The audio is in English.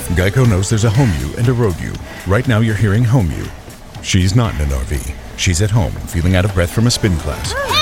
Geico knows there's a home you and a road you. Right now you're hearing home you. She's not in an RV. She's at home, feeling out of breath from a spin class.